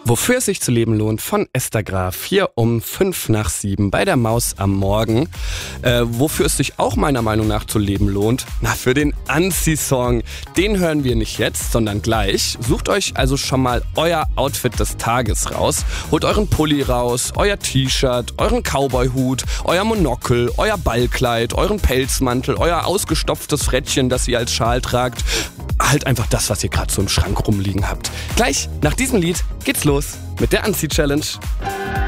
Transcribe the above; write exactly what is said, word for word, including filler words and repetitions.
Wofür es sich zu leben lohnt von Esther Graf hier um fünf nach sieben bei der Maus am Morgen. Äh, wofür es sich auch meiner Meinung nach zu leben lohnt? Na, für den Anzieh-Song. Den hören wir nicht jetzt, sondern gleich. Sucht euch also schon mal euer Outfit des Tages raus. Holt euren Pulli raus, euer T-Shirt, euren Cowboy-Hut, euer Monokel, euer Ballkleid, euren Pelzmantel, euer ausgestopftes Frettchen, das ihr als Schal tragt. Halt einfach das, was ihr gerade so im Schrank rumliegen habt. Gleich nach diesem Lied geht's los mit der Anzieh-Challenge.